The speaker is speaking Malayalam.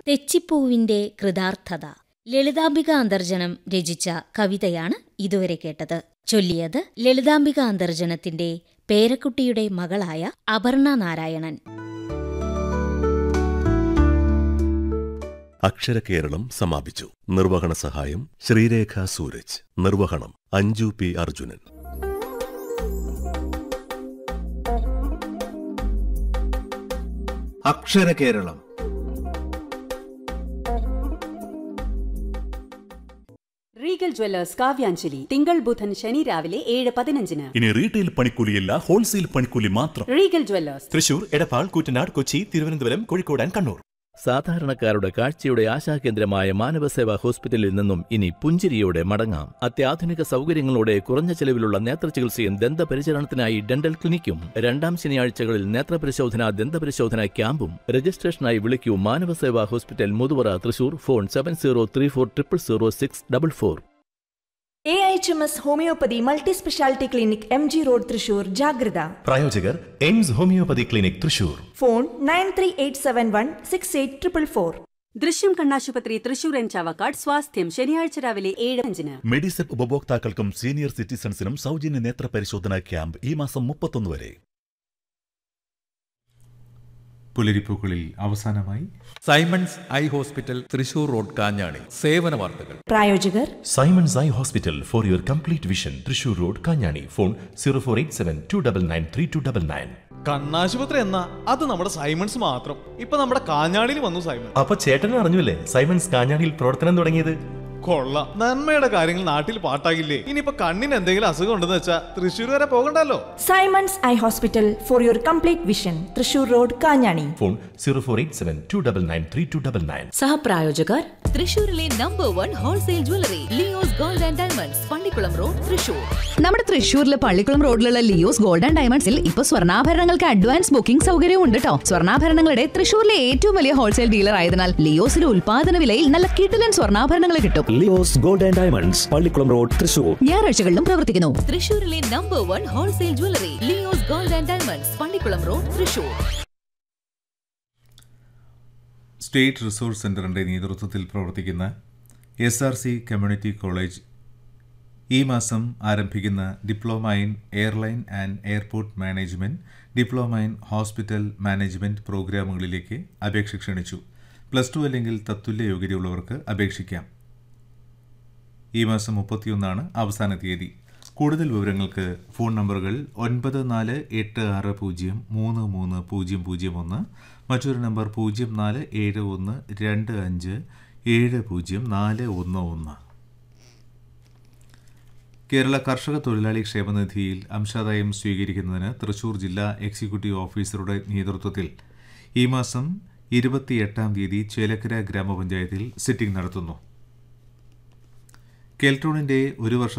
തെച്ചിപ്പൂവിന്റെ കൃതാർത്ഥത. ലളിതാംബിക അന്തർജനം രചിച്ച കവിതയാണ് ഇതുവരെ കേട്ടത്. ചൊല്ലിയത് ലളിതാംബിക അന്തർജനത്തിന്റെ പേരക്കുട്ടിയുടെ മകളായ അപർണ നാരായണൻ. അക്ഷരകേരളം സമാപിച്ചു. നിർവഹണ സഹായം ശ്രീരേഖ സൂരജ്. നിർവഹണം Anju P Arjunan. Aksharakeralam. Regal Jewellers Kavyanjali തിങ്കൾ ബുധൻ ശനി രാവിലെ 7:15. ഇനി റീറ്റെയിൽ പണിക്കൂലിയല്ല, ഹോൾസെയിൽ പണിക്കൂലി മാത്രം. Regal Jewellers, Thrissur, Edappal, Koottanad, Kochi, Thiruvananthapuram, Kozhikode and Kannur. സാധാരണക്കാരുടെ കാഴ്ചയുടെ ആശാകേന്ദ്രമായ മാനവസേവാ ഹോസ്പിറ്റലിൽ നിന്നും ഇനി പുഞ്ചിരിയോടെ മടങ്ങാം. അത്യാധുനിക സൗകര്യങ്ങളോടെ കുറഞ്ഞ ചെലവിലുള്ള നേത്രചികിത്സയും ദന്തപരിചരണത്തിനായി ഡെന്റൽ ക്ലിനിക്കും. 2 ശനിയാഴ്ചകളിൽ നേത്രപരിശോധന, ദന്തപരിശോധന ക്യാമ്പും. രജിസ്ട്രേഷനായി വിളിക്കൂ Manavaseva hospital, Muthuvara, Thrissur. Phone 7034000644. AHMS homeopathy multi speciality clinic MG road Thrissur. ജാഗ്രത. പ്രായോജകർ AIIMS homeopathy clinic Thrissur. Phone 9387168444. ദൃശ്യം കണ്ണാശുപത്രി തൃശൂർ ആൻഡ് ചാവക്കാട്. സ്വാസ്ഥ്യം ശനിയാഴ്ച രാവിലെ 7:05. മെഡിസെപ്പ് ഉപഭോക്താക്കൾക്കും സീനിയർ സിറ്റിസൺസിനും സൗജന്യ നേത്ര പരിശോധനാ ക്യാമ്പ് ഈ മാസം 31 വരെ. പുലരിപ്പൂക്കളിൽ അവസാനമായി Symons eye hospital, Thrissur road, Kanjani. സേവന വാർത്തകൾ. പ്രായോജകർ Symons eye hospital for your complete vision, Thrissur road, Kanjani. Phone 0487299399. കണ്ണാശുപത്രി എന്നാ അത് നമ്മുടെ സൈമൺസ് മാത്രം. ഇപ്പൊ നമ്മുടെ കാഞ്ഞാണിയിൽ വന്നു സൈമൺ. അപ്പൊ ചേട്ടനെ അറിഞ്ഞില്ലേ സൈമൺസ് കാഞ്ഞാണിയിൽ പ്രവർത്തനം തുടങ്ങിയത്? കൊള്ളാം. നന്മയുടെ കാര്യങ്ങൾ നാട്ടിൽ പാട്ടാകില്ലേ? ഇനിയിപ്പോ കണ്ണിന് എന്തെങ്കിലും അസുഖം ഉണ്ടെന്ന് വെച്ചാ തൃശ്ശൂർ വരെ പോകണ്ടല്ലോ. Symons eye hospital for your complete vision, Thrissur road, Kanjani. Phone 0487299399. സഹപ്രായോജകർ തൃശൂരിലെ number 1 wholesale jewellery Leo's gold and diamonds, Pallikkulam road, Thrissur. നമ്മുടെ തൃശൂരിലെ പള്ളിക്കുളം റോഡിലുള്ള ലിയോസ് ഗോൾഡ് ആൻഡ് ഡയമണ്ട്സിൽ ഇപ്പൊ സ്വർണ്ണാഭരണങ്ങൾക്ക് അഡ്വാൻസ് ബുക്കിംഗ് സൗകര്യവും ഉണ്ട് കേട്ടോ. സ്വർണ്ണാഭരണങ്ങളുടെ തൃശൂരിലെ ഏറ്റവും വലിയ ഹോൾസെയിൽ ഡീലർ ആയതിനാൽ ലിയോസിലെ ഉൽപാദന വിലയിൽ നല്ല കിടിലൻ സ്വർണ്ണാഭരണങ്ങൾ കിട്ടും. Leo's gold and diamonds, Pallikkulam road, Thrissur. ഞായറാഴ്ചകളിലും പ്രവർത്തിക്കുന്നു. തൃശൂരിലെ number 1 wholesale jewellery Leo's gold and diamonds, Pallikkulam road, Thrissur. State resource സെന്ററിന്റെ നേതൃത്വത്തിൽ പ്രവർത്തിക്കുന്ന SRC കമ്മ്യൂണിറ്റി കോളേജ് ഈ മാസം ആരംഭിക്കുന്ന diploma in airline and airport management, diploma in hospital management പ്രോഗ്രാമുകളിലേക്ക് അപേക്ഷ ക്ഷണിച്ചു. +2 അല്ലെങ്കിൽ തത്തുല്യ യോഗ്യതയുള്ളവർക്ക് അപേക്ഷിക്കാം. ഈ മാസം 31 അവസാന തീയതി. കൂടുതൽ വിവരങ്ങൾക്ക് ഫോൺ നമ്പറുകൾ 9486033001, മറ്റൊരു നമ്പർ 047125704111. കേരള കർഷക തൊഴിലാളി ക്ഷേമനിധിയിൽ അംശാദായം സ്വീകരിക്കുന്നതിന് തൃശൂർ ജില്ലാ എക്സിക്യൂട്ടീവ് ഓഫീസറുടെ നേതൃത്വത്തിൽ ഈ മാസം 28 തീയതി ചേലക്കര ഗ്രാമപഞ്ചായത്തിൽ സിറ്റിംഗ് നടത്തുന്നു. കെൽട്രോണിന്റെ 1 വർഷ